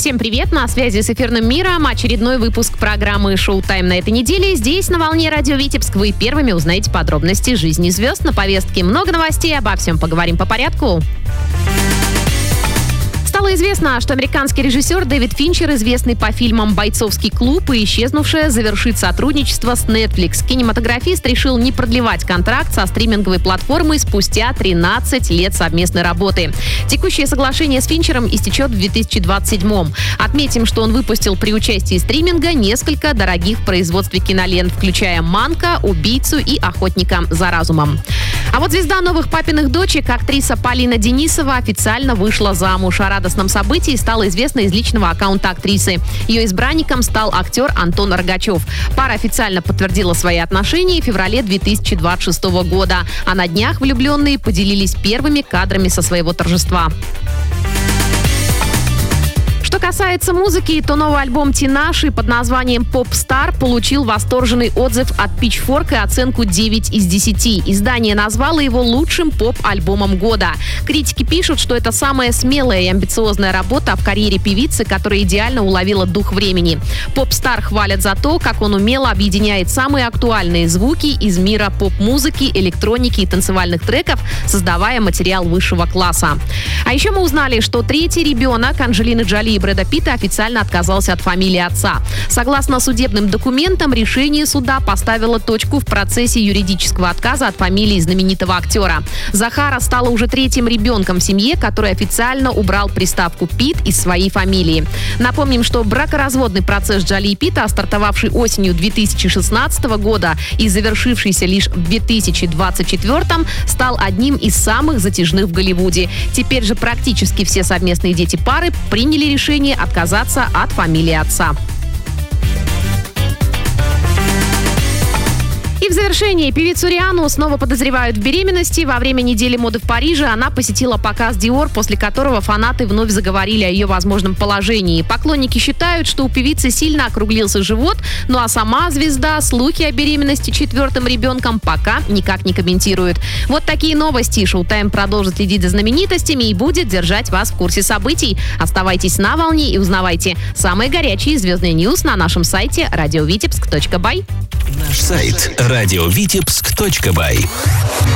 Всем привет! На связи с эфирным миром очередной выпуск программы «Шоу-тайм» на этой неделе. Здесь, на волне радио Витебск, вы первыми узнаете подробности жизни звезд. На повестке много новостей, обо всем поговорим по порядку. Стало известно, что американский режиссер Дэвид Финчер, известный по фильмам «Бойцовский клуб» и «Исчезнувшая», завершит сотрудничество с Netflix. Кинематографист решил не продлевать контракт со стриминговой платформой спустя 13 лет совместной работы. Текущее соглашение с Финчером истечет в 2027-м. Отметим, что он выпустил при участии стриминга несколько дорогих в производстве кинолент, включая «Манка», «Убийцу» и «Охотника за разумом». А вот звезда новых папиных дочек, актриса Полина Денисова, официально вышла замуж. О радостном событии стало известно из личного аккаунта актрисы. Ее избранником стал актер Антон Рогачев. Пара официально подтвердила свои отношения в феврале 2026 года. А на днях влюбленные поделились первыми кадрами со своего торжества. Что касается музыки, то новый альбом Тинаши под названием «Поп-Стар» получил восторженный отзыв от Pitchfork и оценку 9 из 10. Издание назвало его лучшим поп-альбомом года. Критики пишут, что это самая смелая и амбициозная работа в карьере певицы, которая идеально уловила дух времени. «Поп-Стар» хвалят за то, как он умело объединяет самые актуальные звуки из мира поп-музыки, электроники и танцевальных треков, создавая материал высшего класса. А еще мы узнали, что третий ребенок Анджелины Джоли и Брэда Питта официально отказался от фамилии отца. Согласно судебным документам, решение суда поставило точку в процессе юридического отказа от фамилии знаменитого актера. Захара стала уже третьим ребенком в семье, который официально убрал приставку «Питт» из своей фамилии. Напомним, что бракоразводный процесс Джоли и Питта, стартовавший осенью 2016 года и завершившийся лишь в 2024, стал одним из самых затяжных в Голливуде. Теперь же практически все совместные дети пары приняли решение отказаться от фамилии отца. И в завершении певицу Риану снова подозревают в беременности. Во время недели моды в Париже она посетила показ Dior, после которого фанаты вновь заговорили о ее возможном положении. Поклонники считают, что у певицы сильно округлился живот, ну а сама звезда слухи о беременности четвертым ребенком пока никак не комментирует. Вот такие новости. Шоу-тайм продолжит следить за знаменитостями и будет держать вас в курсе событий. Оставайтесь на волне и узнавайте самые горячие звездные ньюс на нашем сайте radiovitebsk.by. Наш сайт radiovitebsk.by.